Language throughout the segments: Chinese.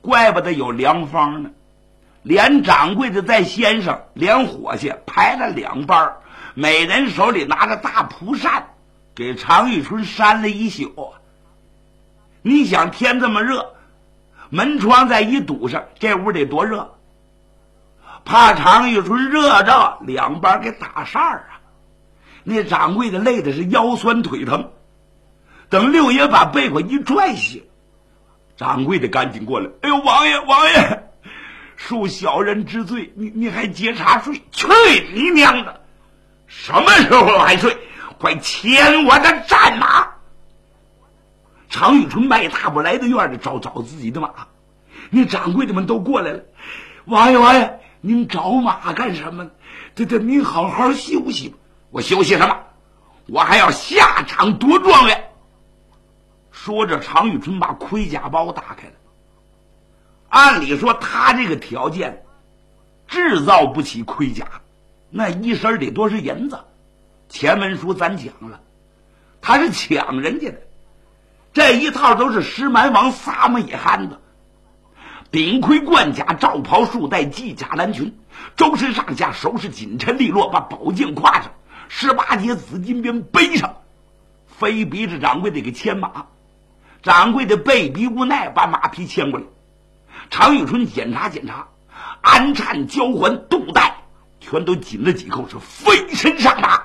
怪不得有良方呢。连掌柜的在先生连伙计排了2班，每人手里拿着大蒲扇，给常玉春扇了一宿。你想天这么热，门窗再一堵上，这屋得多热。怕常玉春热着2班给打扇啊，那掌柜的累的是腰酸腿疼。等六爷把被子一拽醒，掌柜的赶紧过来，哎呦，王爷恕小人之罪，你还接茬睡？去你娘的！什么时候还睡？快牵我的战马！常玉春迈大步来到院里找自己的马，那掌柜的们都过来了。王爷，您找马干什么？您好好休息吧。我休息什么？我还要下场夺状元。说着，常玉春把盔甲包打开了。按理说他这个条件制造不起盔甲，那一身得多是银子。前文书咱讲了，他是抢人家的，这一套都是石蛮王撒么野憨子。顶盔贯甲，罩袍束带，系甲蓝裙，周身上下收拾紧陈利落，把宝剑挎上，18节紫金鞭背上，非逼着掌柜的给牵马。掌柜的被逼无奈，把马匹牵过来。常玉春检查，鞍颤交环肚带全都紧了几口，是飞身上马。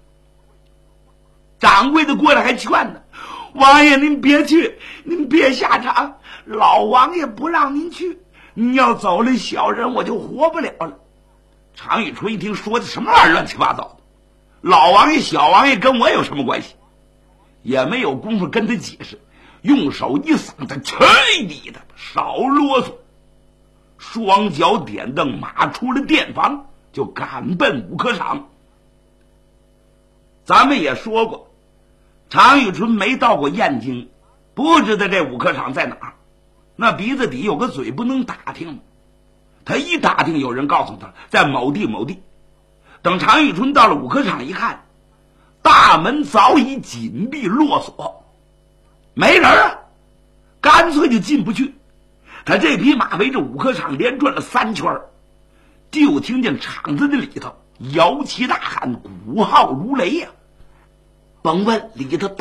掌柜的过来还劝呢，王爷您别去，您别下场，老王爷不让您去，您要走了小人我就活不了了。常玉春一听，说的什么玩意儿乱七八糟的，老王爷小王爷跟我有什么关系？也没有功夫跟他解释，用手一嗓子，去你的，少啰嗦！双脚点蹬，马出了店房，就赶奔五科场。咱们也说过，常玉春没到过燕京，不知道这五科场在哪儿。那鼻子底有个嘴，不能打听。他一打听，有人告诉他在某地某地。等常玉春到了五科场一看，大门早已紧闭落锁，没人啊，干脆就进不去。他这匹马围着五科场连转了3圈，就听见场子的里头摇旗大喊，鼓号如雷呀。甭问里头